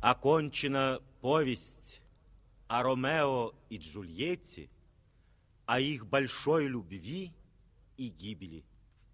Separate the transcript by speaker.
Speaker 1: окончена повесть о Ромео и Джульетте, о их большой любви и гибели.